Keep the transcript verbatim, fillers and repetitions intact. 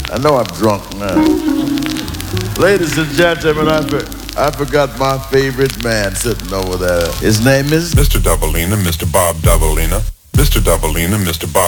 I know I'm drunk now. Ladies and gentlemen, I, for, I forgot my favorite man sitting over there. His name is Mister Doubleina, Mister Bob Doubleina. Mister Doubleina, Mister Bob